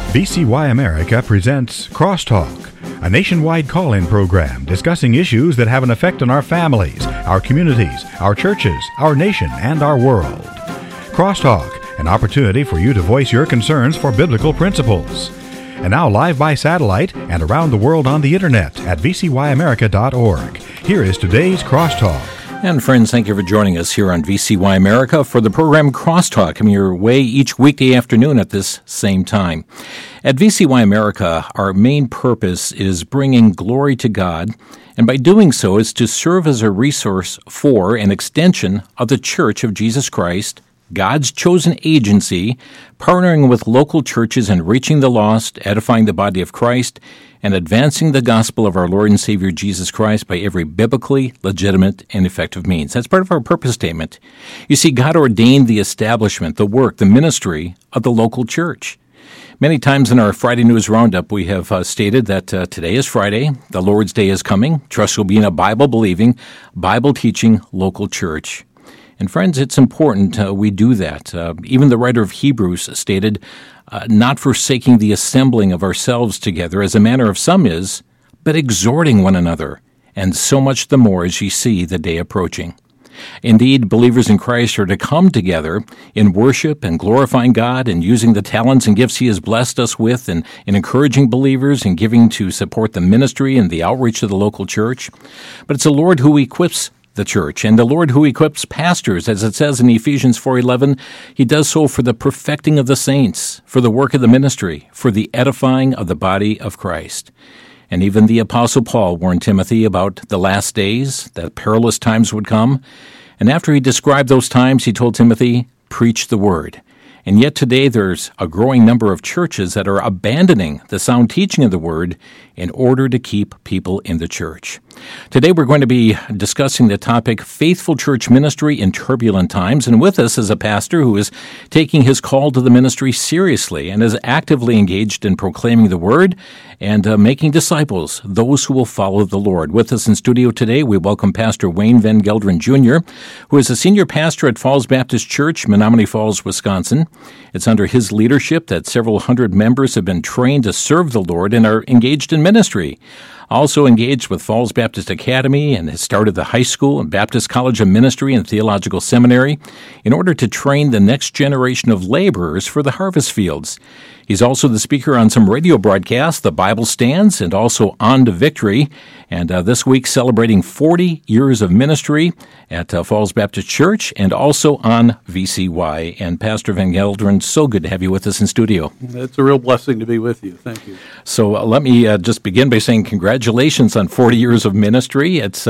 VCY America presents Crosstalk, a nationwide call-in program discussing issues that have an effect on our families, our communities, our churches, our nation, and our world. Crosstalk, an opportunity for you to voice your concerns for biblical principles. And now live by satellite and around the world on the internet at vcyamerica.org. Here is today's Crosstalk. And friends, thank you for joining us here on VCY America for the program Crosstalk, coming your way each weekday afternoon at this same time. At VCY America, our main purpose is bringing glory to God, and by doing so is to serve as a resource for an extension of the Church of Jesus Christ, God's chosen agency, partnering with local churches and reaching the lost, edifying the body of Christ, and advancing the gospel of our Lord and Savior Jesus Christ by every biblically legitimate and effective means. That's part of our purpose statement. You see, God ordained the establishment, the work, the ministry of the local church. Many times in our Friday News Roundup, we have stated that today is Friday, the Lord's Day is coming, trust will be in a Bible-believing, Bible-teaching local church. And friends, it's important we do that. Even the writer of Hebrews stated, not forsaking the assembling of ourselves together, as a manner of some is, but exhorting one another, and so much the more as ye see the day approaching. Indeed, believers in Christ are to come together in worship and glorifying God and using the talents and gifts He has blessed us with and in encouraging believers and giving to support the ministry and the outreach of the local church. But it's the Lord who equips the church, and the Lord who equips pastors, as it says in Ephesians 4:11, He does so for the perfecting of the saints, for the work of the ministry, for the edifying of the body of Christ. And even the Apostle Paul warned Timothy about the last days, that perilous times would come. And after he described those times, he told Timothy, preach the word. And yet today there's a growing number of churches that are abandoning the sound teaching of the word in order to keep people in the church. Today we're going to be discussing the topic, Faithful Church Ministry in Turbulent Times. And with us is a pastor who is taking his call to the ministry seriously and is actively engaged in proclaiming the word and making disciples, those who will follow the Lord. With us in studio today, we welcome Pastor Wayne Van Gelderen Jr., who is a senior pastor at Falls Baptist Church, Menominee Falls, Wisconsin. It's under his leadership that several hundred members have been trained to serve the Lord and are engaged in ministry. Also engaged with Falls Baptist Academy and has started the high school and Baptist College of Ministry and Theological Seminary in order to train the next generation of laborers for the harvest fields. He's also the speaker on some radio broadcasts, The Bible Stands, and also On to Victory. And this week celebrating 40 years of ministry at Falls Baptist Church and also on VCY. And Pastor Van Gelderen, so good to have you with us in studio. It's a real blessing to be with you. Thank you. So let me just begin by saying congratulations on 40 years of ministry. It's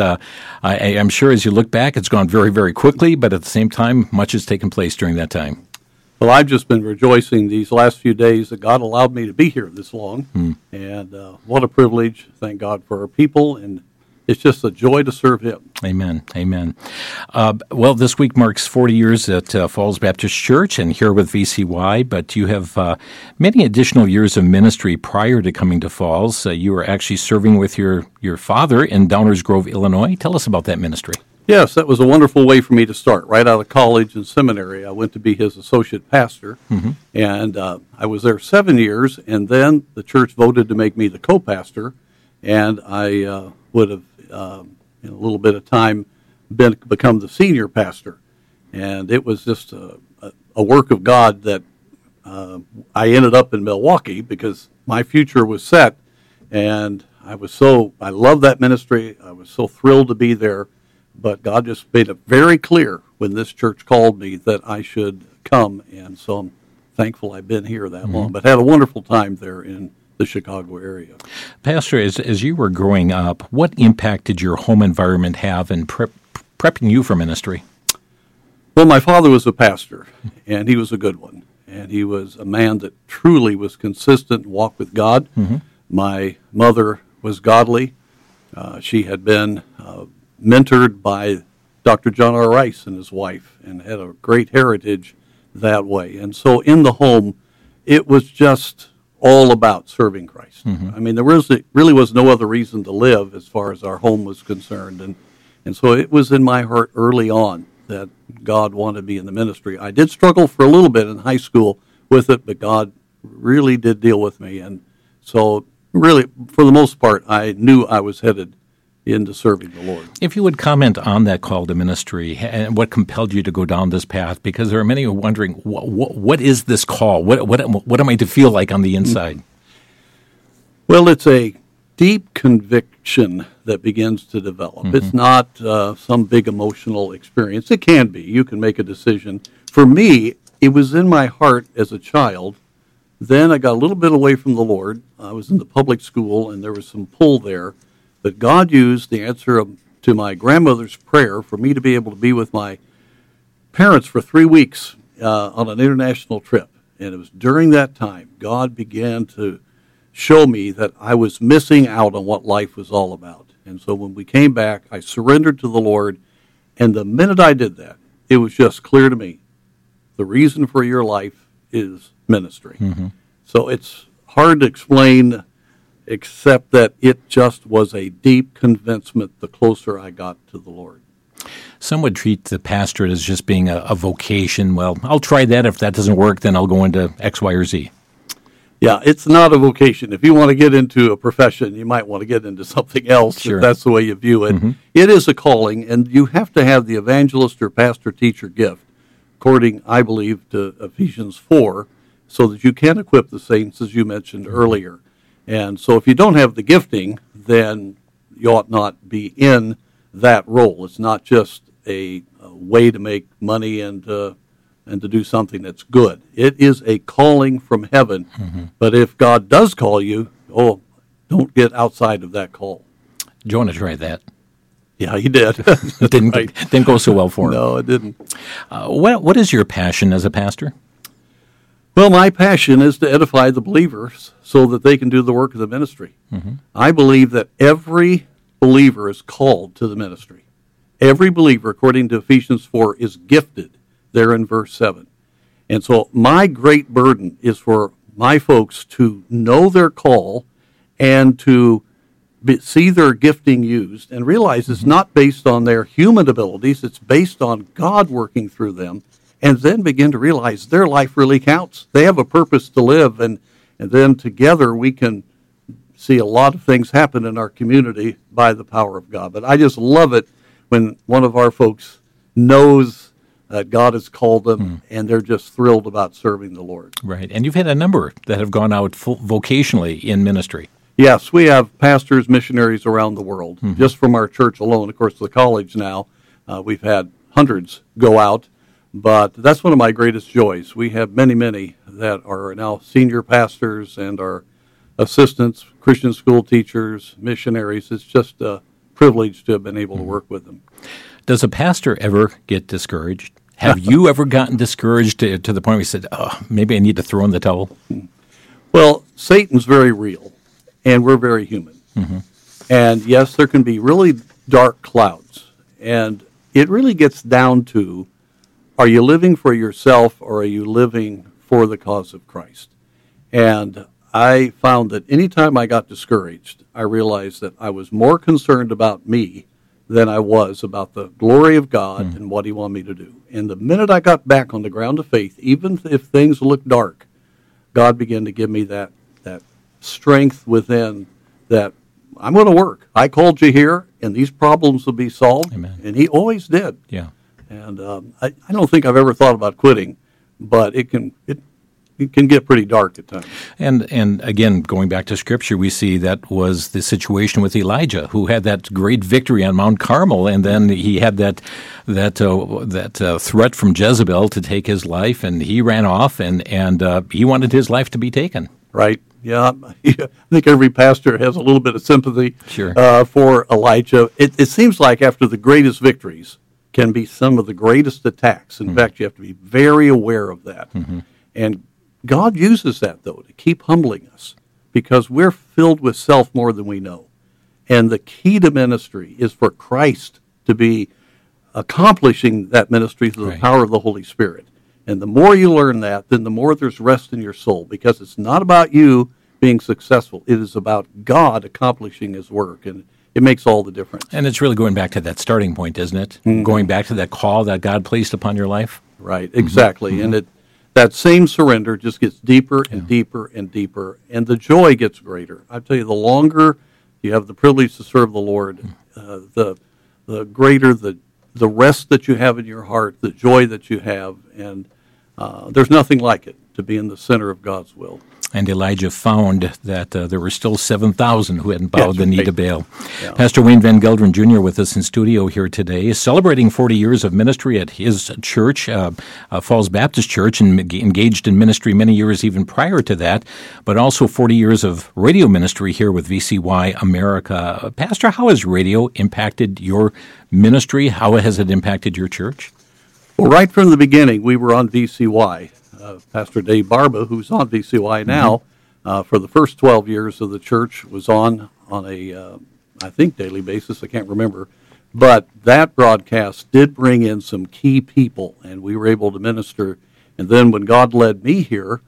I'm sure as you look back, it's gone very, very quickly, but at the same time, much has taken place during that time. Well, I've just been rejoicing these last few days that God allowed me to be here this long, and what a privilege. Thank God for our people, and it's just a joy to serve Him. Amen. Amen. Well, this week marks 40 years at Falls Baptist Church and here with VCY, but you have many additional years of ministry prior to coming to Falls. You were actually serving with your father in Downers Grove, Illinois. Tell us about that ministry. Yes, that was a wonderful way for me to start. Right out of college and seminary, I went to be his associate pastor, and I was there 7 years, and then the church voted to make me the co-pastor, and I would have, in a little bit of time, become the senior pastor. And it was just a work of God that I ended up in Milwaukee because my future was set, and I love that ministry. I was so thrilled to be there. But God just made it very clear when this church called me that I should come, and so I'm thankful I've been here that long. But had a wonderful time there in the Chicago area. Pastor, as you were growing up, what impact did your home environment have in prepping you for ministry? Well, my father was a pastor, and he was a good one. And he was a man that truly was consistent, walked with God. My mother was godly. She had been mentored by Dr. John R. Rice and his wife, and had a great heritage that way. And so in the home, it was just all about serving Christ. I mean, there really was no other reason to live as far as our home was concerned. And so it was in my heart early on that God wanted me in the ministry. I did struggle for a little bit in high school with it, but God really did deal with me. And so really, for the most part, I knew I was headed into serving the Lord. If you would comment on that call to ministry and what compelled you to go down this path, because there are many who are wondering, what is this call? What am I to feel like on the inside? Well, it's a deep conviction that begins to develop. Mm-hmm. It's not some big emotional experience. It can be. You can make a decision. For me, it was in my heart as a child. Then I got a little bit away from the Lord. I was in the public school, and there was some pull there. But God used the answer to my grandmother's prayer for me to be able to be with my parents for 3 weeks on an international trip. And it was during that time God began to show me that I was missing out on what life was all about. And so when we came back, I surrendered to the Lord. And the minute I did that, it was just clear to me, the reason for your life is ministry. Mm-hmm. So it's hard to explain, except that it just was a deep convincement the closer I got to the Lord. Some would treat the pastorate as just being a vocation. Well, I'll try that. If that doesn't work, then I'll go into X, Y, or Z. Yeah, it's not a vocation. If you want to get into a profession, you might want to get into something else, sure, if that's the way you view it. Mm-hmm. It is a calling, and you have to have the evangelist or pastor-teacher gift, according, I believe, to Ephesians 4, so that you can equip the saints, as you mentioned earlier. And so if you don't have the gifting, then you ought not be in that role. It's not just a way to make money and to do something that's good. It is a calling from heaven. Mm-hmm. But if God does call you, don't get outside of that call. Jonah tried that. Yeah, he did. It didn't go so well for him. No, it didn't. What is your passion as a pastor? Well, my passion is to edify the believers so that they can do the work of the ministry. Mm-hmm. I believe that every believer is called to the ministry. Every believer, according to Ephesians 4, is gifted there in verse 7. And so my great burden is for my folks to know their call and to see their gifting used and realize it's not based on their human abilities, it's based on God working through them, and then begin to realize their life really counts. They have a purpose to live, and then together we can see a lot of things happen in our community by the power of God. But I just love it when one of our folks knows that God has called them, and they're just thrilled about serving the Lord. Right, and you've had a number that have gone out vocationally in ministry. Yes, we have pastors, missionaries around the world. Mm-hmm. Just from our church alone, of course, the college now, we've had hundreds go out, but that's one of my greatest joys. We have many, many that are now senior pastors and are assistants, Christian school teachers, missionaries. It's just a privilege to have been able to work with them. Does a pastor ever get discouraged? Have you ever gotten discouraged to the point where you said, maybe I need to throw in the towel? Well, Satan's very real, and we're very human. Mm-hmm. And yes, there can be really dark clouds. And it really gets down to, are you living for yourself or are you living for the cause of Christ? And I found that anytime I got discouraged, I realized that I was more concerned about me than I was about the glory of God and what he wanted me to do. And the minute I got back on the ground of faith, even if things looked dark, God began to give me that strength within that I'm going to work. I called you here, and these problems will be solved. Amen. And he always did. Yeah. And I don't think I've ever thought about quitting, but it can get pretty dark at times. And again, going back to Scripture, we see that was the situation with Elijah, who had that great victory on Mount Carmel, and then he had that threat from Jezebel to take his life, and he ran off, and he wanted his life to be taken. Right. Yeah. I think every pastor has a little bit of sympathy for Elijah. It seems like after the greatest victories can be some of the greatest attacks. In fact, you have to be very aware of that. Mm-hmm. And God uses that, though, to keep humbling us because we're filled with self more than we know. And the key to ministry is for Christ to be accomplishing that ministry through the power of the Holy Spirit. And the more you learn that, then the more there's rest in your soul because it's not about you being successful. It is about God accomplishing his work, and it makes all the difference. And it's really going back to that starting point, isn't it? Mm-hmm. Going back to that call that God placed upon your life? Right, exactly. Mm-hmm. And that same surrender just gets deeper and deeper and deeper, and the joy gets greater. I tell you, the longer you have the privilege to serve the Lord, the greater the rest that you have in your heart, the joy that you have, and there's nothing like it to be in the center of God's will. And Elijah found that there were still 7,000 who hadn't bowed the knee to Baal. Yeah. Pastor Wayne Van Gelderen Jr. with us in studio here today, celebrating 40 years of ministry at his church, Falls Baptist Church, and engaged in ministry many years even prior to that, but also 40 years of radio ministry here with VCY America. Pastor, how has radio impacted your ministry? How has it impacted your church? Well, right from the beginning, we were on VCY. Pastor Dave Barba, who's on VCY now, for the first 12 years of the church, was on a, I think, daily basis. I can't remember. But that broadcast did bring in some key people, and we were able to minister. And then when God led me here,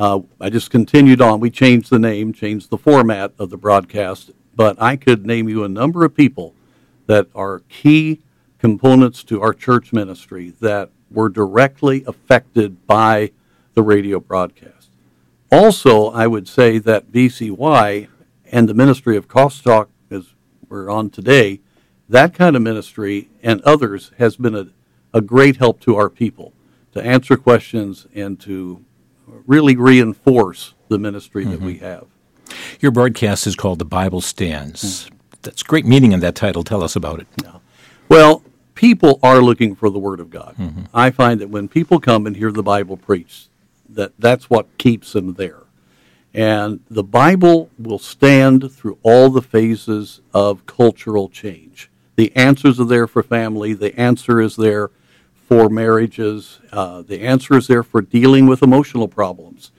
I just continued on. We changed the name, changed the format of the broadcast, but I could name you a number of people that are key components to our church ministry that were directly affected by the radio broadcast. Also, I would say that VCY and the ministry of Crosstalk, as we're on today, that kind of ministry and others has been a great help to our people to answer questions and to really reinforce the ministry that we have. Your broadcast is called The Bible Stands. That's great meaning in that title. Tell us about it. Yeah. Well, people are looking for the Word of God. I find that when people come and hear the Bible preached, that's what keeps them there. And the Bible will stand through all the phases of cultural change. The answers are there for family. The answer is there for marriages. The answer is there for dealing with emotional problems,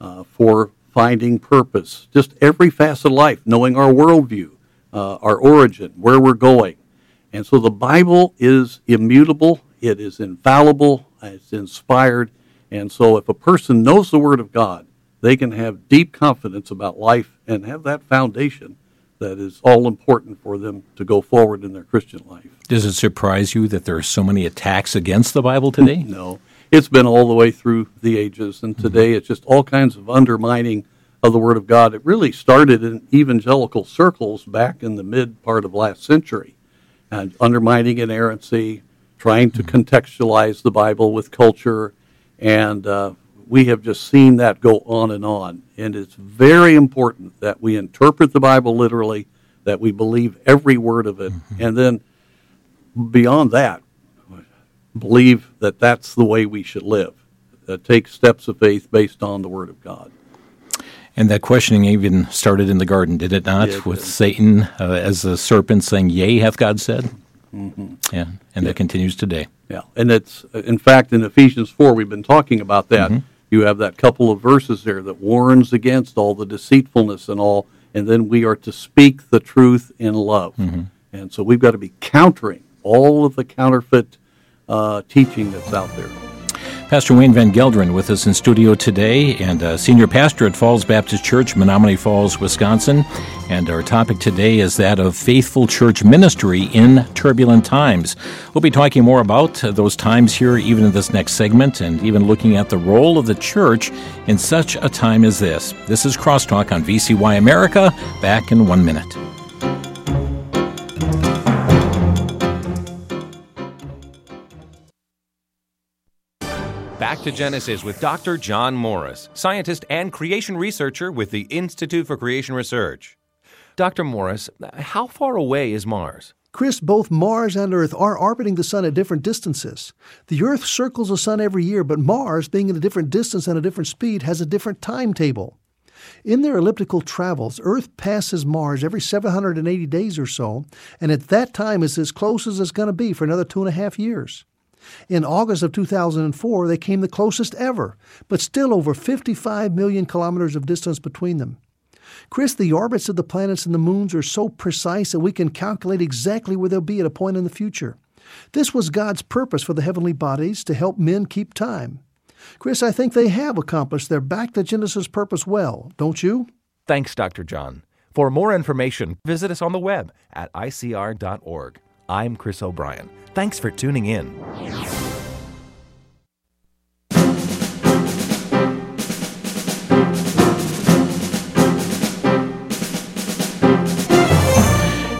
for finding purpose. Just every facet of life, knowing our worldview, our origin, where we're going. And so the Bible is immutable. It is infallible. It's inspired. And so if a person knows the Word of God, they can have deep confidence about life and have that foundation that is all important for them to go forward in their Christian life. Does it surprise you that there are so many attacks against the Bible today? No. It's been all the way through the ages, and today it's just all kinds of undermining of the Word of God. It really started in evangelical circles back in the mid part of last century, and undermining inerrancy, trying to contextualize the Bible with culture, and we have just seen that go on. And it's very important that we interpret the Bible literally, that we believe every word of it, and then beyond that, believe that that's the way we should live. Take steps of faith based on the Word of God. And that questioning even started in the garden, did it not? With Satan as a serpent saying, "Yea, hath God said?" Yeah, and that continues today. Yeah, and it's, in fact, in Ephesians 4, we've been talking about that. You have that couple of verses there that warns against all the deceitfulness and all, and then we are to speak the truth in love. And so we've got to be countering all of the counterfeit teaching that's out there. Pastor Wayne Van Gelderen with us in studio today, and senior pastor at Falls Baptist Church, Menomonee Falls, Wisconsin. And our topic today is that of faithful church ministry in turbulent times. We'll be talking more about those times here, even in this next segment, and even looking at the role of the church in such a time as this. This is Crosstalk on VCY America. Back in 1 minute. Back to Genesis with Dr. John Morris, scientist and creation researcher with the Institute for Creation Research. Dr. Morris, how far away is Mars? Chris, both Mars and Earth are orbiting the Sun at different distances. The Earth circles the Sun every year, but Mars, being at a different distance and a different speed, has a different timetable. In their elliptical travels, Earth passes Mars every 780 days or so, and at that time it's as close as it's going to be for another 2.5 years. In August of 2004, they came the closest ever, but still over 55 million kilometers of distance between them. Chris, the orbits of the planets and the moons are so precise that we can calculate exactly where they'll be at a point in the future. This was God's purpose for the heavenly bodies, to help men keep time. Chris, I think they have accomplished their Back to Genesis purpose well, don't you? Thanks, Dr. John. For more information, visit us on the web at icr.org. I'm Chris O'Brien. Thanks for tuning in.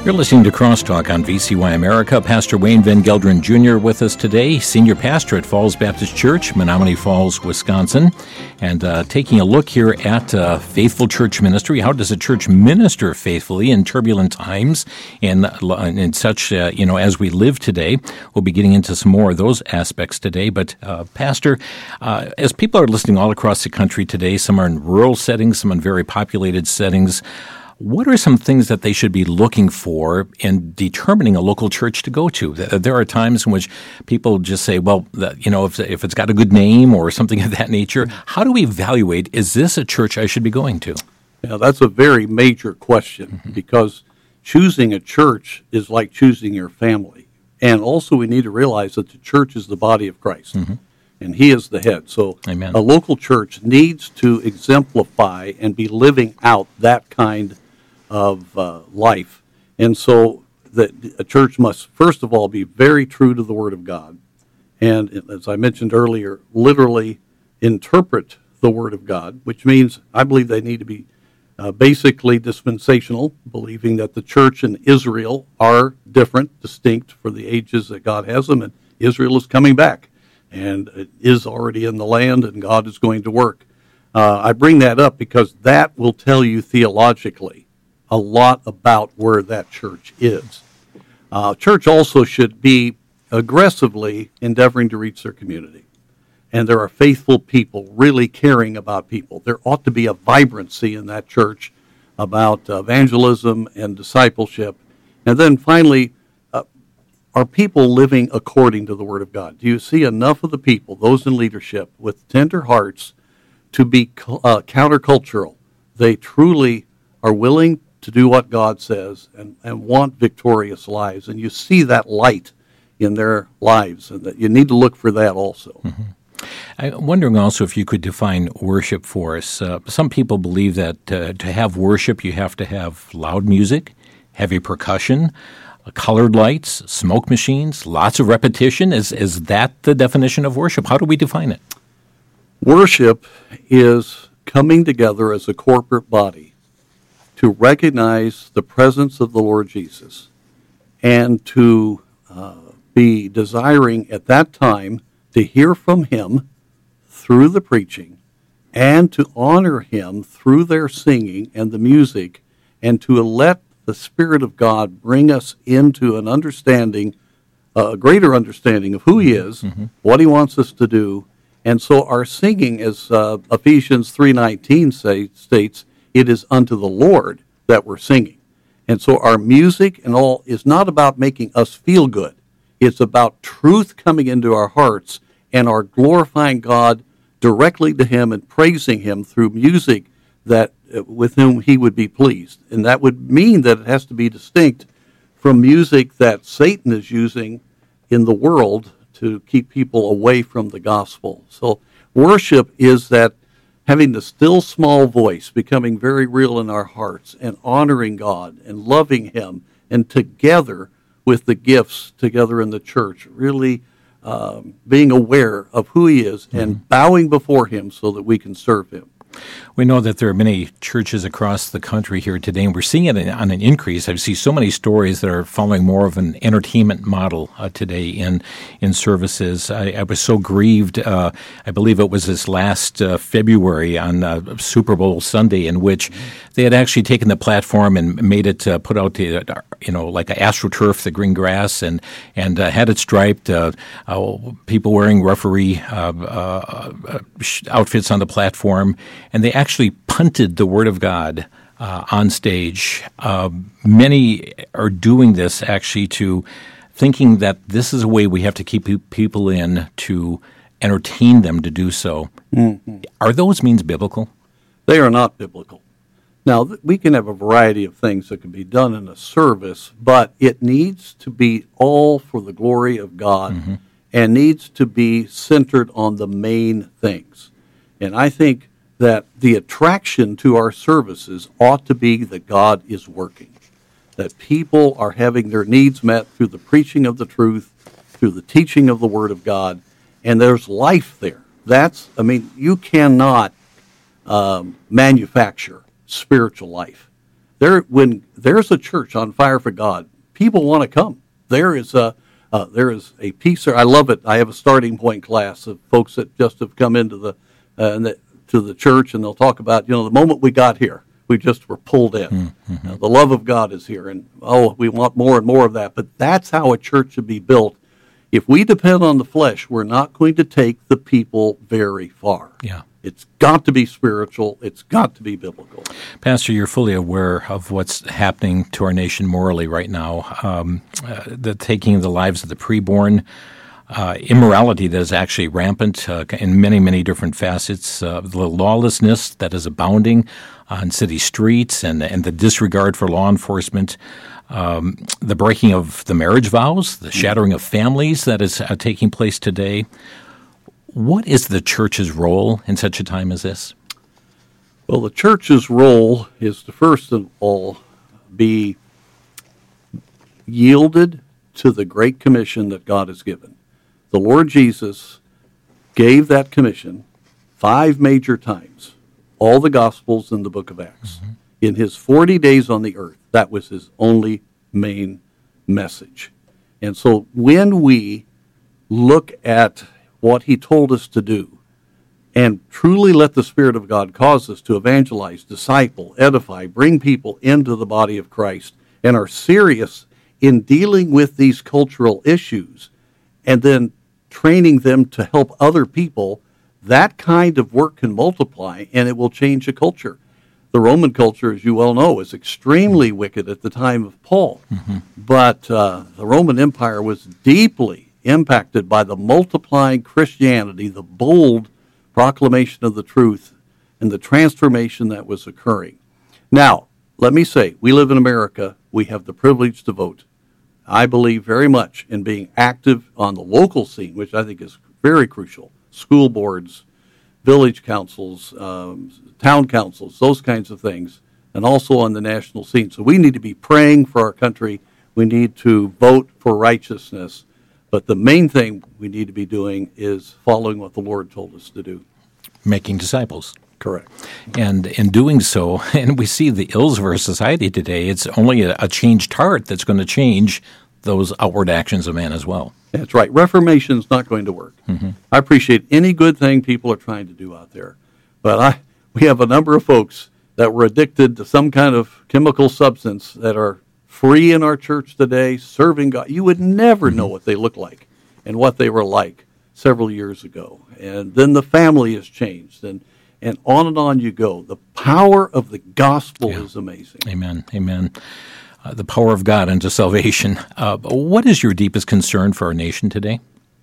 You're listening to Crosstalk on VCY America. Pastor Wayne Van Gelderen Jr. with us today, senior pastor at Falls Baptist Church, Menomonee Falls, Wisconsin, and taking a look here at faithful church ministry. How does a church minister faithfully in turbulent times and such, as we live today? We'll be getting into some more of those aspects today. But, Pastor, as people are listening all across the country today, some are in rural settings, some in very populated settings, what are some things that they should be looking for in determining a local church to go to? There are times in which people just say, well, if it's got a good name or something of that nature, how do we evaluate, is this a church I should be going to? Yeah, that's a very major question because choosing a church is like choosing your family. And also we need to realize that the church is the body of Christ. And he is the head. So Amen. A local church needs to exemplify and be living out that kind of life. And so a church must, first of all, be very true to the Word of God. And as I mentioned earlier, literally interpret the Word of God, which means I believe they need to be basically dispensational, believing that the church and Israel are different, distinct for the ages that God has them, and Israel is coming back. And it is already in the land, and God is going to work. I bring that up because that will tell you theologically a lot about where that church is. Church also should be aggressively endeavoring to reach their community. And there are faithful people really caring about people. There ought to be a vibrancy in that church about evangelism and discipleship. And then finally, are people living according to the Word of God? Do you see enough of the people, those in leadership, with tender hearts to be countercultural? They truly are willing to do what God says and want victorious lives. And you see that light in their lives, and that you need to look for that also. I'm wondering also if you could define worship for us. Some people believe that to have worship, you have to have loud music, heavy percussion, colored lights, smoke machines, lots of repetition. Is that the definition of worship? How do we define it? Worship is coming together as a corporate body to recognize the presence of the Lord Jesus and to be desiring at that time to hear from Him through the preaching and to honor Him through their singing and the music, and to let the Spirit of God bring us into an understanding, a greater understanding of who He is, what He wants us to do. And so our singing, as Ephesians 3:19 states, it is unto the Lord that we're singing. And so our music and all is not about making us feel good. It's about truth coming into our hearts and our glorifying God directly to Him and praising Him through music that with whom He would be pleased. And that would mean that it has to be distinct from music that Satan is using in the world to keep people away from the gospel. So worship is that having the still small voice becoming very real in our hearts and honoring God and loving Him, and together with the gifts together in the church, really being aware of who He is and bowing before Him so that we can serve Him. We know that there are many churches across the country here today, and we're seeing it on an increase. I see so many stories that are following more of an entertainment model today in services. I was so grieved. I believe it was this last February on Super Bowl Sunday, in which they had actually taken the platform and made it put out the like an AstroTurf, the green grass, and had it striped. People wearing referee outfits on the platform. And they actually punted the Word of God on stage. Many are doing this actually to thinking that this is a way we have to keep people in to entertain them to do so. Are those means biblical? They are not biblical. Now, we can have a variety of things that can be done in a service, but it needs to be all for the glory of God and needs to be centered on the main things. And I think that the attraction to our services ought to be that God is working, that people are having their needs met through the preaching of the truth, through the teaching of the Word of God, and there's life there. You cannot manufacture spiritual life. when there's a church on fire for God, people want to come. There is a piece there. I love it. I have a starting point class of folks that just have come into the church, and they'll talk about, the moment we got here, we just were pulled in. Mm-hmm. The love of God is here, and we want more and more of that. But that's how a church should be built. If we depend on the flesh, we're not going to take the people very far. Yeah. It's got to be spiritual. It's got to be biblical. Pastor, you're fully aware of what's happening to our nation morally right now. The taking of the lives of the preborn, immorality that is actually rampant in many, many different facets, the lawlessness that is abounding on city streets, and the disregard for law enforcement, the breaking of the marriage vows, the shattering of families that is taking place today. What is the church's role in such a time as this? Well, the church's role is to first of all be yielded to the Great Commission that God has given. The Lord Jesus gave that commission 5 major times, all the Gospels in the book of Acts. Mm-hmm. In his 40 days on the earth, that was his only main message. And so when we look at what he told us to do and truly let the Spirit of God cause us to evangelize, disciple, edify, bring people into the body of Christ, and are serious in dealing with these cultural issues and then training them to help other people, that kind of work can multiply and it will change a culture. The Roman culture, as you well know, was extremely wicked at the time of Paul. Mm-hmm. But the Roman Empire was deeply impacted by the multiplying Christianity, the bold proclamation of the truth, and the transformation that was occurring. Now, let me say, we live in America. We have the privilege to vote. I believe very much in being active on the local scene, which I think is very crucial. School boards, village councils, town councils, those kinds of things, and also on the national scene. So we need to be praying for our country. We need to vote for righteousness. But the main thing we need to be doing is following what the Lord told us to do. Making disciples. Correct. And in doing so, and we see the ills of our society today, it's only a changed heart that's going to change those outward actions of man as well. That's right. Reformation's not going to work. Mm-hmm. I appreciate any good thing people are trying to do out there. But we have a number of folks that were addicted to some kind of chemical substance that are free in our church today, serving God. You would never know what they look like and what they were like several years ago. And then the family has changed, and on you go. The power of the gospel is amazing. Amen. Amen. The power of God unto salvation. What is your deepest concern for our nation today?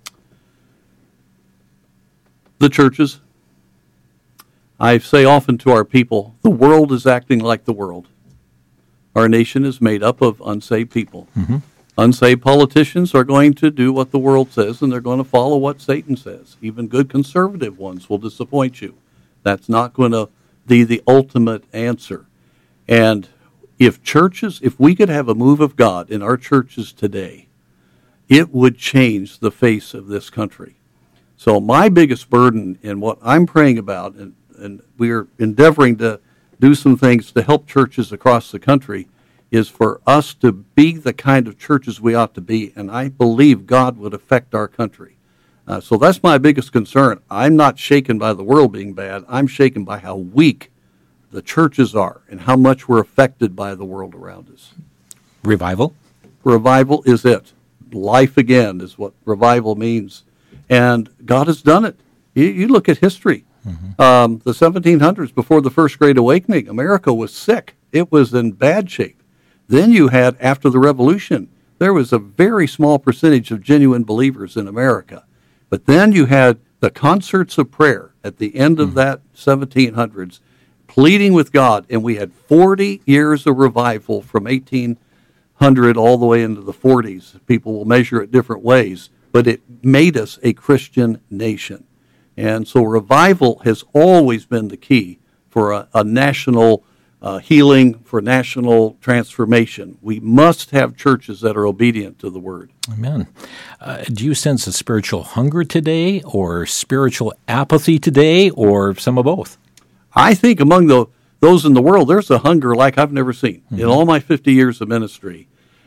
The churches. I say often to our people, the world is acting like the world. Our nation is made up of unsaved people. Mm-hmm. Unsaved politicians are going to do what the world says, and they're going to follow what Satan says. Even good conservative ones will disappoint you. That's not going to be the ultimate answer. And if we could have a move of God in our churches today, it would change the face of this country. So my biggest burden in what I'm praying about, and we're endeavoring to do some things to help churches across the country, is for us to be the kind of churches we ought to be, and I believe God would affect our country. So that's my biggest concern. I'm not shaken by the world being bad. I'm shaken by how weak the churches are and how much we're affected by the world around us. Revival? Revival is it. Life again is what revival means. And God has done it. You look at history. Mm-hmm. The 1700s, before the First Great Awakening, America was sick. It was in bad shape. Then you had, after the Revolution, there was a very small percentage of genuine believers in America. But then you had the concerts of prayer at the end of that 1700s, pleading with God, and we had 40 years of revival from 1800 all the way into the 40s. People will measure it different ways, but it made us a Christian nation. And so revival has always been the key for a national healing, for national transformation. We must have churches that are obedient to the Word. Amen. Do you sense a spiritual hunger today, or spiritual apathy today, or some of both? I think among the those in the world, there's a hunger like I've never seen in all my 50 years of ministry.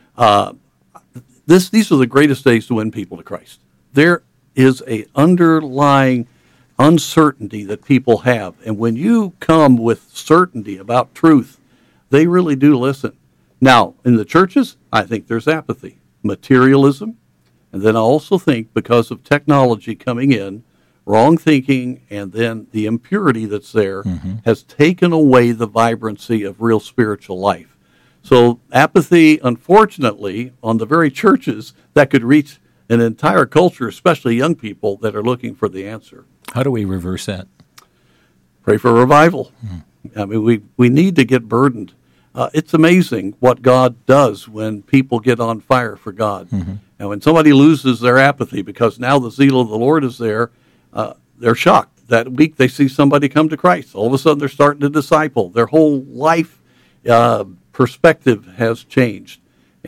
These are the greatest days to win people to Christ. There is a underlying uncertainty that people have, and when you come with certainty about truth, they really do listen. Now, in the churches, I think there's apathy, materialism, and then I also think because of technology coming in, wrong thinking, and then the impurity that's there has taken away the vibrancy of real spiritual life. So apathy, unfortunately, on the very churches that could reach an entire culture, especially young people that are looking for the answer. How do we reverse that? Pray for revival. I mean, we need to get burdened. It's amazing what God does when people get on fire for God. And when somebody loses their apathy because now the zeal of the Lord is there, they're shocked. That week they see somebody come to Christ. All of a sudden they're starting to disciple. Their whole life perspective has changed.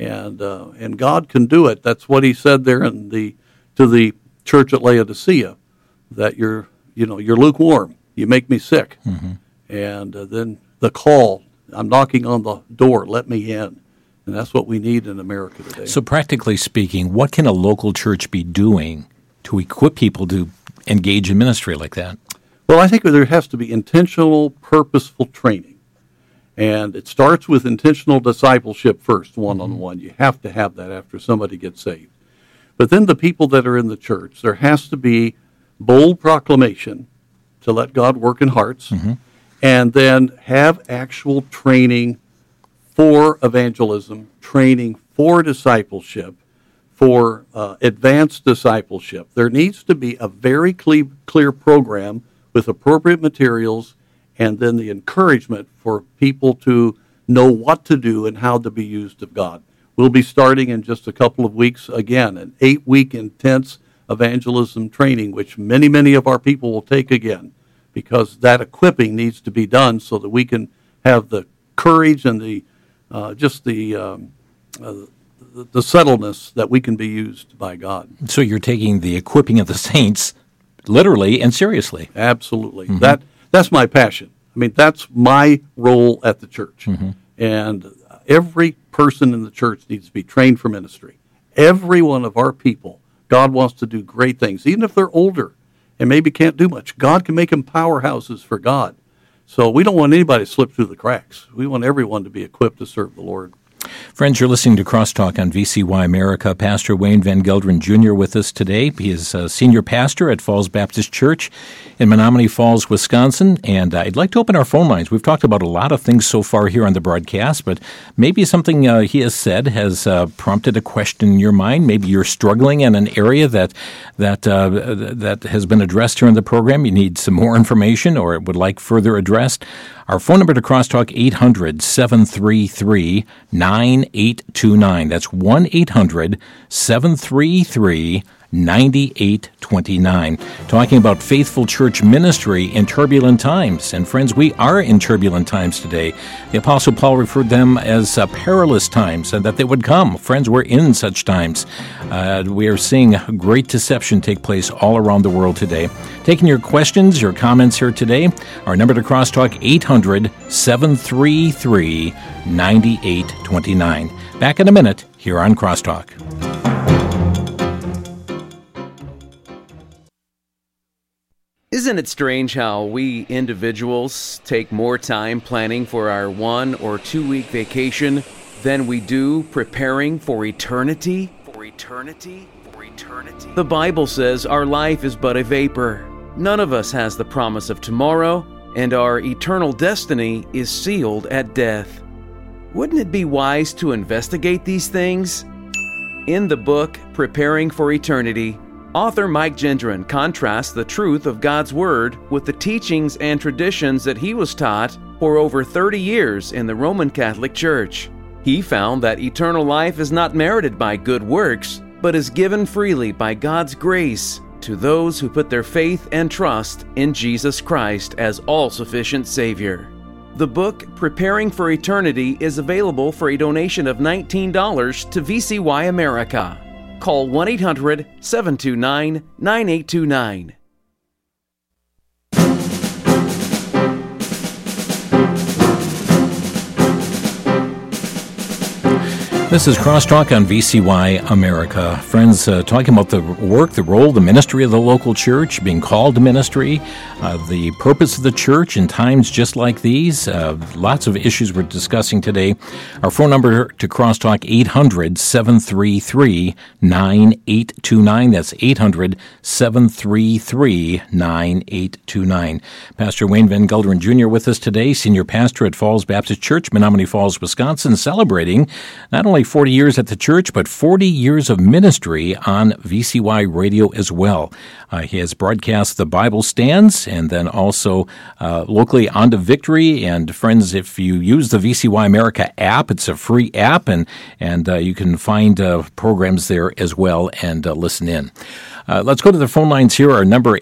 And God can do it. That's what he said there to the church at Laodicea, that you're lukewarm. You make me sick. And then the call, I'm knocking on the door, let me in. And that's what we need in America today. So practically speaking, what can a local church be doing to equip people to engage in ministry like that? Well, I think there has to be intentional, purposeful training. And it starts with intentional discipleship first, one-on-one. You have to have that after somebody gets saved. But then the people that are in the church, there has to be bold proclamation to let God work in hearts, and then have actual training for evangelism, training for discipleship, for advanced discipleship. There needs to be a very clear program with appropriate materials, and then the encouragement for people to know what to do and how to be used of God. We'll be starting in just a couple of weeks again, an 8-week intense evangelism training, which many, many of our people will take again, because that equipping needs to be done so that we can have the courage and the settledness that we can be used by God. So you're taking the equipping of the saints literally and seriously. Absolutely. That's my passion. I mean, that's my role at the church. And every person in the church needs to be trained for ministry. Every one of our people, God wants to do great things, even if they're older and maybe can't do much. God can make them powerhouses for God. So we don't want anybody to slip through the cracks. We want everyone to be equipped to serve the Lord. Friends, you're listening to Crosstalk on VCY America. Pastor Wayne Van Gelderen Jr. with us today. He is a senior pastor at Falls Baptist Church in Menomonee Falls, Wisconsin. And I'd like to open our phone lines. We've talked about a lot of things so far here on the broadcast, but maybe something he has said has prompted a question in your mind. Maybe you're struggling in an area that has been addressed here in the program. You need some more information or would like further addressed. Our phone number to Crosstalk, 800-733-9829. That's 1-800-733-9829. Talking about faithful church ministry in turbulent times. And friends, we are in turbulent times today. The Apostle Paul referred them as perilous times and that they would come. Friends, we're in such times. We are seeing great deception take place all around the world today. Taking your questions, your comments here today. Our number to Crosstalk, 800-733-9829. Back in a minute here on Crosstalk. Isn't it strange how we individuals take more time planning for our 1 or 2 week vacation than we do preparing for eternity? The Bible says our life is but a vapor. None of us has the promise of tomorrow, and our eternal destiny is sealed at death. Wouldn't it be wise to investigate these things? In the book, Preparing for Eternity, author Mike Gendron contrasts the truth of God's Word with the teachings and traditions that he was taught for over 30 years in the Roman Catholic Church. He found that eternal life is not merited by good works, but is given freely by God's grace to those who put their faith and trust in Jesus Christ as all-sufficient Savior. The book, Preparing for Eternity, is available for a donation of $19 to VCY America. Call 1-800-729-9829. This is Crosstalk on VCY America. Friends, talking about the work, the role, the ministry of the local church, being called to ministry, the purpose of the church in times just like these. Lots of issues we're discussing today. Our phone number to Crosstalk, 800-733-9829. That's 800-733-9829. Pastor Wayne Van Gelderen Jr. with us today, Senior Pastor at Falls Baptist Church, Menominee Falls, Wisconsin, celebrating not only 40 years at the church, but 40 years of ministry on VCY Radio as well. He has broadcast the Bible Stands and then also locally On to Victory. And friends, if you use the VCY America app, it's a free app, and you can find programs there as well and listen in. Let's go to the phone lines here. Our number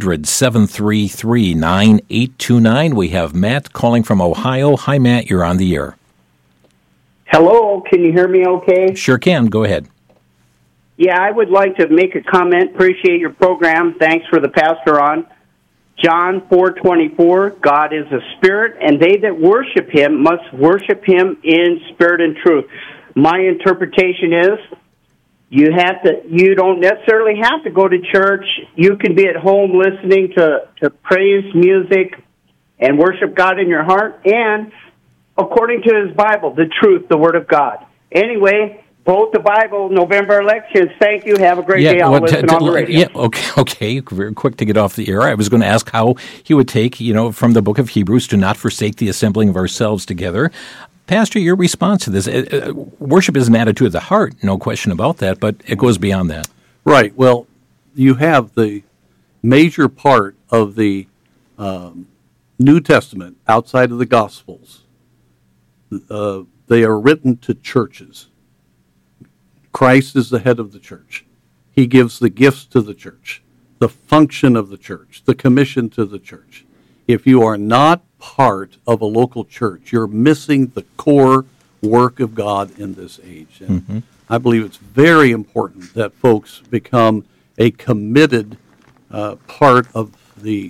800-733-9829. We have Matt calling from Ohio. Hi, Matt. You're on the air. Hello, can you hear me okay? Sure can. Go ahead. Yeah, I would like to make a comment. Appreciate your program. Thanks for the pastor on. John 4:24, God is a spirit, and they that worship him must worship him in spirit and truth. My interpretation is you don't necessarily have to go to church. You can be at home listening to praise music and worship God in your heart, and according to his Bible, the truth, the Word of God. Anyway, vote the Bible, November elections. Thank you. Have a great day. I'll listen on the radio. Yeah, okay. Very quick to get off the air. I was going to ask how he would take, from the book of Hebrews, to not forsake the assembling of ourselves together. Pastor, your response to this, worship is an attitude of the heart, no question about that, but it goes beyond that. Right. Well, you have the major part of the New Testament outside of the Gospels. They are written to churches. Christ is the head of the church. He gives the gifts to the church, the function of the church, the commission to the church. If you are not part of a local church, you're missing the core work of God in this age. And I believe it's very important that folks become a committed part of the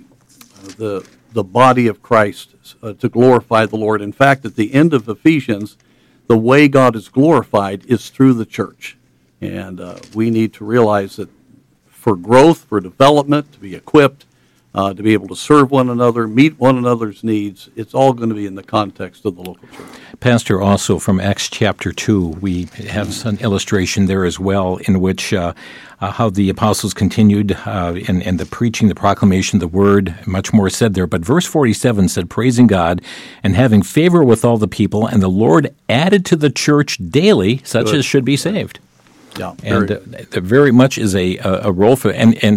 body of Christ to glorify the Lord. In fact, at the end of Ephesians, the way God is glorified is through the church. And we need to realize that for growth, for development, to be equipped, to be able to serve one another, meet one another's needs, it's all going to be in the context of the local church. Pastor, also from Acts chapter 2, we have an illustration there as well in which how the apostles continued in the preaching, the proclamation, the word, much more said there. But verse 47 said, praising God and having favor with all the people, and the Lord added to the church daily such as should be saved. Yeah, there very much is a role for and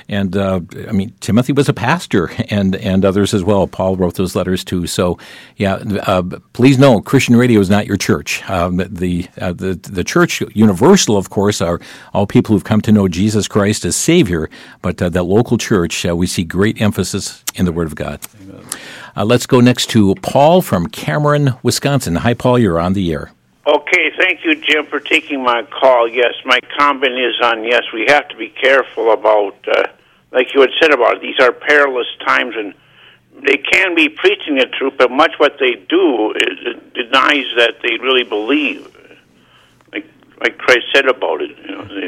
Timothy was a pastor and others as well. Paul wrote those letters too. So please know, Christian Radio is not your church. The church universal, of course, are all people who've come to know Jesus Christ as Savior. But that local church, we see great emphasis in the Word of God. Let's go next to Paul from Cameron, Wisconsin. Hi, Paul. You're on the air. Okay, thank you, Jim, for taking my call. Yes, my comment is on, yes, we have to be careful about, like you had said about it, these are perilous times, and they can be preaching the truth, but much what they do denies that they really believe, like Christ said about it.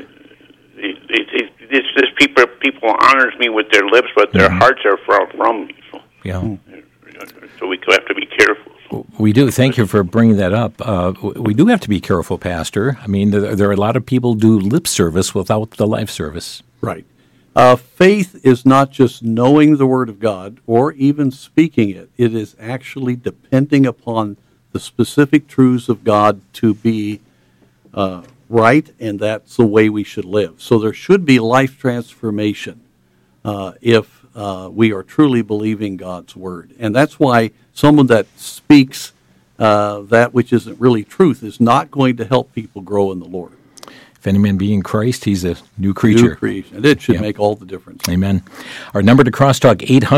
This people honors me with their lips, but their hearts are far from me. So, so we have to be careful. We do. Thank you for bringing that up. We do have to be careful, Pastor. I mean, there are a lot of people who do lip service without the life service. Right. Faith is not just knowing the Word of God or even speaking it. It is actually depending upon the specific truths of God to be right, and that's the way we should live. So there should be life transformation if we are truly believing God's Word. And that's why someone that speaks that which isn't really truth is not going to help people grow in the Lord. If any man be in Christ, he's a new creature. New creation. And it should make all the difference. Amen. Our number to Crosstalk,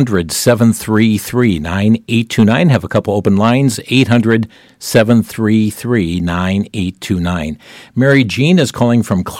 800-733-9829. Have a couple open lines, 800-733-9829. Mary Jean is calling from